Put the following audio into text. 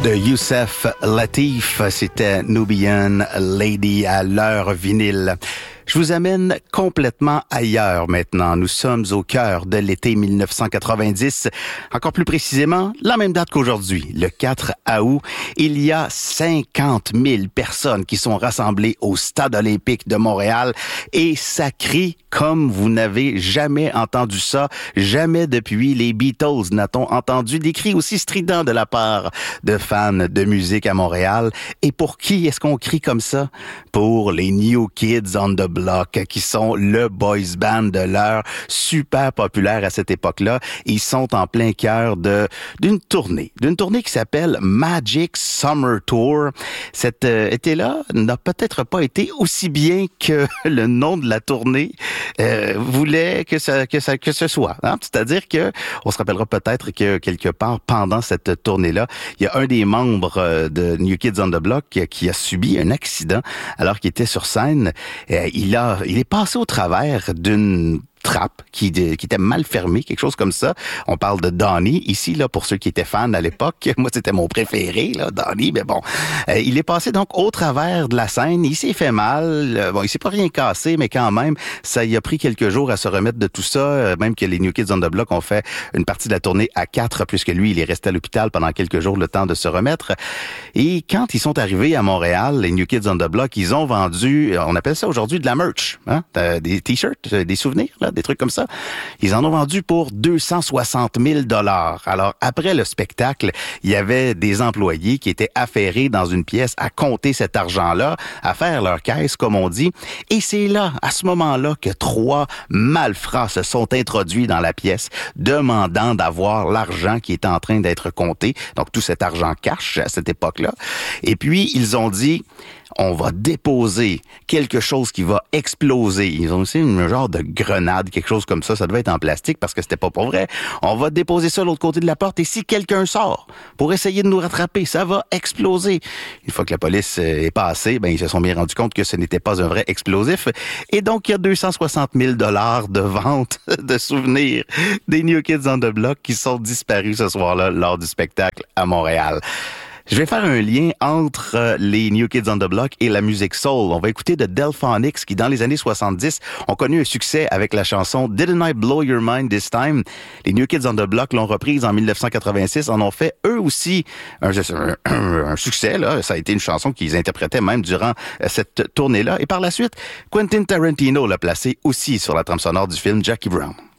de Youssef Lateef, c'était Nubian Lady à l'heure vinyle. Je vous amène complètement ailleurs maintenant. Nous sommes au cœur de l'été 1990. Encore plus précisément, la même date qu'aujourd'hui, le 4 août. Il y a 50 000 personnes qui sont rassemblées au Stade olympique de Montréal et ça crie comme vous n'avez jamais entendu ça. Jamais depuis les Beatles n'a-t-on entendu des cris aussi stridents de la part de fans de musique à Montréal. Et pour qui est-ce qu'on crie comme ça? Pour les New Kids on the Block, qui sont le boys band de l'heure, super populaire à cette époque-là. Ils sont en plein cœur d'une tournée qui s'appelle Magic Summer Tour. Cet été-là n'a peut-être pas été aussi bien que le nom de la tournée voulait que ce soit. Hein? C'est-à-dire que on se rappellera peut-être que quelque part pendant cette tournée-là, il y a un des membres de New Kids on the Block qui a subi un accident alors qu'il était sur scène. Il est passé au travers d'une trappe qui était mal fermée, quelque chose comme ça. On parle de Donnie ici, là, pour ceux qui étaient fans à l'époque. Moi, c'était mon préféré, là, Donnie, mais bon. Il est passé donc au travers de la scène. Il s'est fait mal. Bon, il s'est pas rien cassé, mais quand même, ça y a pris quelques jours à se remettre de tout ça. Même que les New Kids on the Block ont fait une partie de la tournée à 4, puisque lui, il est resté à l'hôpital pendant quelques jours, le temps de se remettre. Et quand ils sont arrivés à Montréal, les New Kids on the Block, ils ont vendu, on appelle ça aujourd'hui de la merch, hein? Des t-shirts, des souvenirs, là, des trucs comme ça. Ils en ont vendu pour 260 000 $. Alors, après le spectacle, il y avait des employés qui étaient affairés dans une pièce à compter cet argent-là, à faire leur caisse, comme on dit. Et c'est là, à ce moment-là, que 3 malfrats se sont introduits dans la pièce, demandant d'avoir l'argent qui est en train d'être compté. Donc, tout cet argent cash à cette époque-là. Et puis, ils ont dit, on va déposer quelque chose qui va exploser. Ils ont aussi un genre de grenade, quelque chose comme ça. Ça devait être en plastique parce que c'était pas pour vrai. On va déposer ça de l'autre côté de la porte et si quelqu'un sort pour essayer de nous rattraper, ça va exploser. Une fois que la police est passée, ils se sont bien rendus compte que ce n'était pas un vrai explosif. Et donc, il y a 260 000 $ de vente de souvenirs des New Kids on the Block qui sont disparus ce soir-là lors du spectacle à Montréal. Je vais faire un lien entre les New Kids on the Block et la musique soul. On va écouter de Delphonics qui, dans les années 70, ont connu un succès avec la chanson Didn't I Blow Your Mind This Time? Les New Kids on the Block l'ont reprise en 1986, en ont fait eux aussi un succès. Là. Ça a été une chanson qu'ils interprétaient même durant cette tournée-là. Et par la suite, Quentin Tarantino l'a placé aussi sur la trame sonore du film Jackie Brown.